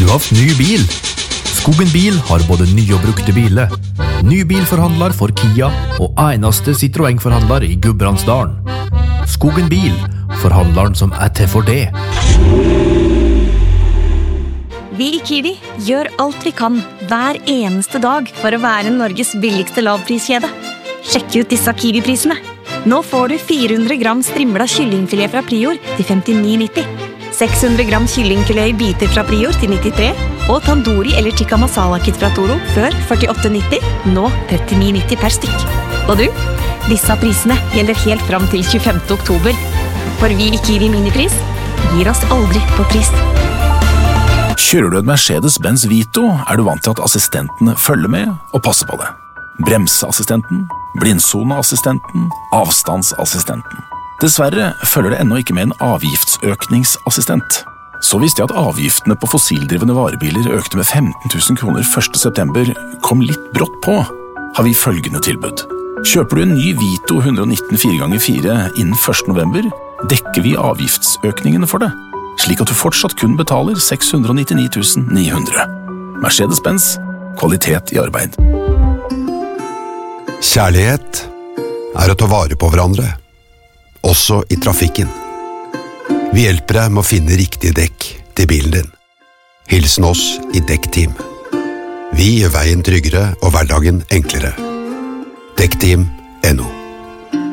du haft ny bil? Skogen Bil har både nye og brukte biler. Ny bilforhandler for Kia og eneste Citroën-forhandler i Gudbrandsdalen. Skogen Bil, forhandleren som til for det. Vi i Kiwi gjør alt vi kan hver eneste dag for å være Norges billigste lavpriskjede. Sjekk ut disse Kiwi-prisene. Nå får du 400 gram strimla kyllingfilet fra Prior til 59,90. 600 gram kyllingfilet i biter fra Prior til 93. Og tandoori eller tikka masala kit fra Toro før 48,90. Nå 39,90 per stykk. Og du? Disse prisene gjelder helt fram til 25. oktober. For vi i Kiwi Minipris gir oss aldri på pris. Kjører du en Mercedes-Benz Vito, er du vant til at assistentene følger med og passer på det. Bremseassistenten, blindsoneassistenten, avstandsassistenten. Dessverre følger det ennå ikke med en avgiftsøkningsassistent. Så visste jeg at avgiftene på fossildrivende varebiler økte med 15 000 kroner 1. september, kom litt brått på, har vi følgende tilbud. Kjøper du en ny Vito 119 4x4 innen 1. november, dekker vi avgiftsøkningene for det, slik at du fortsatt kun betaler 699 900. Mercedes-Benz, kvalitet i arbeid. Kjærlighet er å ta vare på hverandre, også i trafikken. Vi hjelper deg med å finne riktig dekk til bilen din. Hilsen oss i Dekkteam. Vi gjør veien tryggere og hverdagen enklere. Dekkteam.no